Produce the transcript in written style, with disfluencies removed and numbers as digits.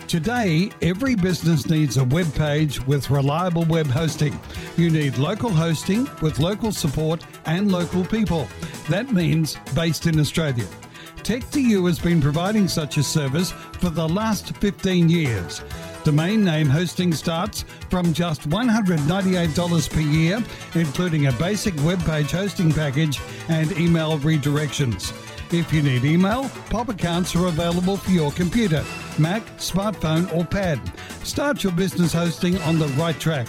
Today, every business needs a web page with reliable web hosting. You need local hosting with local support and local people. That means based in Australia. Tech2U has been providing such a service for the last 15 years. Domain name hosting starts from just $198 per year, including a basic web page hosting package and email redirections. If you need email, POP accounts are available for your computer, Mac, smartphone or pad. Start your business hosting on the right track